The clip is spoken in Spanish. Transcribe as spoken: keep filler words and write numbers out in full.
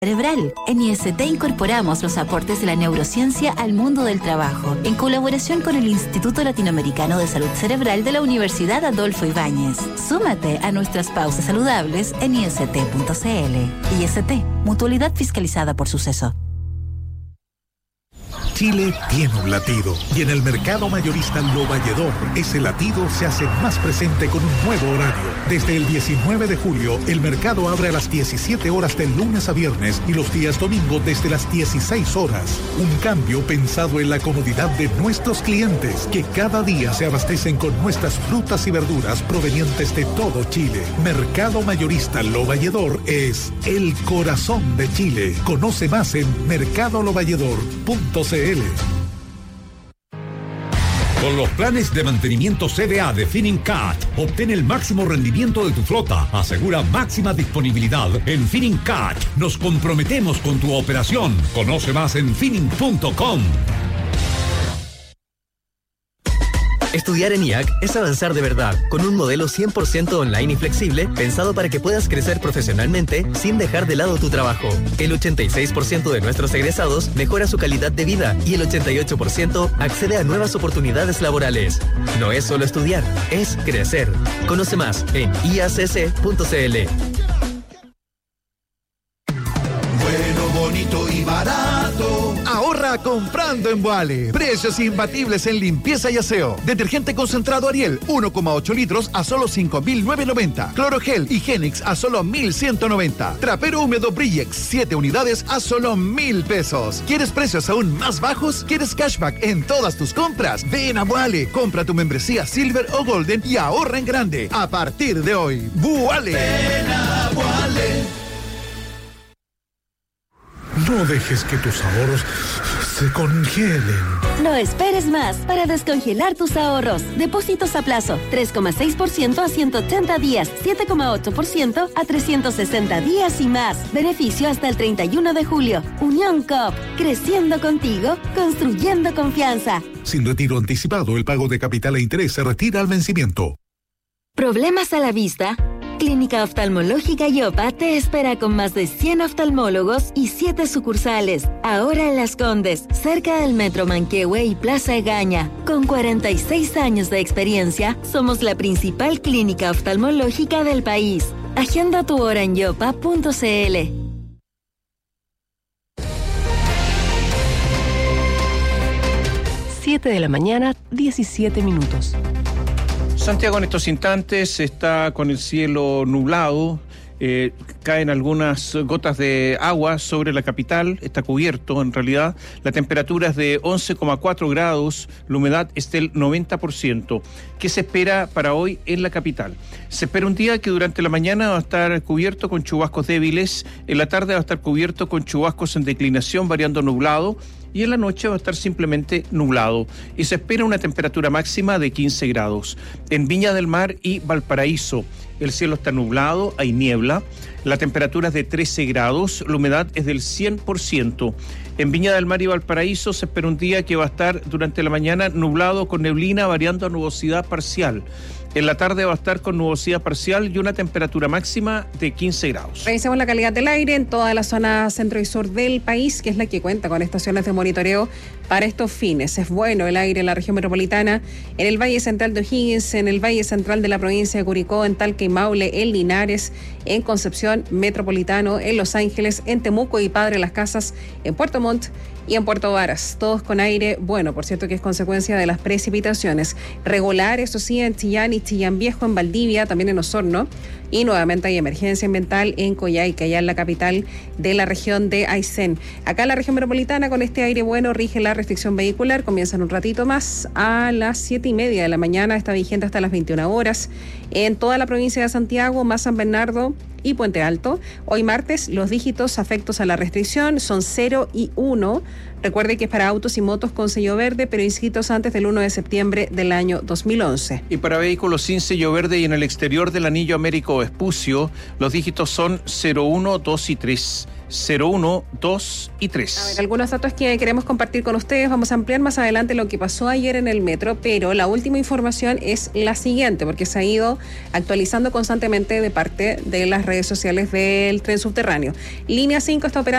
cerebral. En I S T incorporamos los aportes de la neurociencia al mundo del trabajo, en colaboración con el Instituto Latinoamericano de Salud Cerebral de la Universidad Adolfo Ibáñez. Súmate a nuestras pausas saludables en I S T punto C L. I S T, mutualidad fiscalizada por Suceso. Chile tiene un latido y en el mercado mayorista Lo Valledor ese latido se hace más presente con un nuevo horario. Desde el diecinueve de julio el mercado abre a las diecisiete horas de lunes a viernes y los días domingo desde las dieciséis horas. Un cambio pensado en la comodidad de nuestros clientes que cada día se abastecen con nuestras frutas y verduras provenientes de todo Chile. Mercado mayorista Lo Valledor es el corazón de Chile. Conoce más en mercado lo valledor punto c l. Con los planes de mantenimiento C D A de Finincat, obtén el máximo rendimiento de tu flota. Asegura máxima disponibilidad. En Finincat nos comprometemos con tu operación. Conoce más en Fining punto com. Estudiar en I A C es avanzar de verdad, con un modelo cien por ciento online y flexible, pensado para que puedas crecer profesionalmente sin dejar de lado tu trabajo. El ochenta y seis por ciento de nuestros egresados mejora su calidad de vida y el ochenta y ocho por ciento accede a nuevas oportunidades laborales. No es solo estudiar, es crecer. Conoce más en I A C C punto C L. Bueno, bonito y barato. Ahorra comprando en Boale. Precios imbatibles en limpieza y aseo. Detergente concentrado Ariel, uno coma ocho litros a solo cinco mil novecientos noventa. Clorogel y Genix a solo mil ciento noventa. Trapero húmedo Brillex, siete unidades a solo mil pesos. ¿Quieres precios aún más bajos? ¿Quieres cashback en todas tus compras? Ven a Boale. Compra tu membresía Silver o Golden y ahorra en grande. A partir de hoy, Boale. Ven a Boale. No dejes que tus ahorros se congelen. No esperes más para descongelar tus ahorros. Depósitos a plazo, tres coma seis por ciento a ciento ochenta días, siete coma ocho por ciento a trescientos sesenta días y más. Beneficio hasta el treinta y uno de julio. Unión Coop, creciendo contigo, construyendo confianza. Sin retiro anticipado, el pago de capital e interés se retira al vencimiento. ¿Problemas a la vista? Clínica Oftalmológica Yopa te espera con más de cien oftalmólogos y siete sucursales. Ahora en Las Condes, cerca del Metro Manquehue y Plaza Egaña. Con cuarenta y seis años de experiencia, somos la principal clínica oftalmológica del país. Agenda tu hora en yopa punto c l. siete de la mañana, diecisiete minutos. Santiago en estos instantes está con el cielo nublado, eh, caen algunas gotas de agua sobre la capital, está cubierto en realidad, la temperatura es de once coma cuatro grados, la humedad es del noventa por ciento. ¿Qué se espera para hoy en la capital? Se espera un día que durante la mañana va a estar cubierto con chubascos débiles, en la tarde va a estar cubierto con chubascos en declinación variando nublado, y en la noche va a estar simplemente nublado y se espera una temperatura máxima de quince grados. En Viña del Mar y Valparaíso el cielo está nublado, hay niebla, la temperatura es de trece grados, la humedad es del cien por ciento. En Viña del Mar y Valparaíso se espera un día que va a estar durante la mañana nublado con neblina variando a nubosidad parcial. En la tarde va a estar con nubosidad parcial y una temperatura máxima de quince grados. Revisemos la calidad del aire en toda la zona centro y sur del país, que es la que cuenta con estaciones de monitoreo para estos fines. Es bueno el aire en la región metropolitana, en el Valle Central de O'Higgins, en el Valle Central de la provincia de Curicó, en Talca y Maule, en Linares, en Concepción Metropolitano, en Los Ángeles, en Temuco y Padre Las Casas, en Puerto Montt y en Puerto Varas, todos con aire bueno, por cierto que es consecuencia de las precipitaciones. Regular, eso sí, en Chillán y Chillán Viejo, en Valdivia, también en Osorno, y nuevamente hay emergencia ambiental en Coyhaique, allá en la capital de la región de Aysén. Acá en la región metropolitana, con este aire bueno, rige la restricción vehicular, comienza en un ratito más, a las siete y media de la mañana, está vigente hasta las veintiuna horas, en toda la provincia de Santiago, más San Bernardo y Puente Alto. Hoy martes, los dígitos afectos a la restricción son cero y uno. Recuerde que es para autos y motos con sello verde, pero inscritos antes del uno de septiembre del año dos mil once. Y para vehículos sin sello verde y en el exterior del anillo Américo Vespucio, los dígitos son cero uno, dos y tres. cero uno, dos y tres. A ver, algunos datos que queremos compartir con ustedes. Vamos a ampliar más adelante lo que pasó ayer en el metro, pero la última información es la siguiente, porque se ha ido actualizando constantemente de parte de las redes sociales del tren subterráneo. Línea cinco está operando